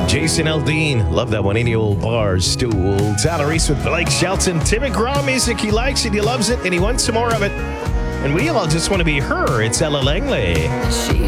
Jason Aldean, love that one. Any old bar stool. Tyler Reese with Blake Shelton. Tim McGraw music. He likes it, he loves it, and he wants some more of it. And we all just want to be her. It's Ella Langley. She